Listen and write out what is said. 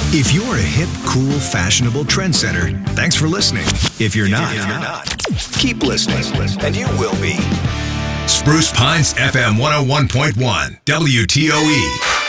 If you're a hip, cool, fashionable trendsetter, thanks for listening. If you're not, keep listening, and you will be. Spruce Pines FM 101.1 WTOE.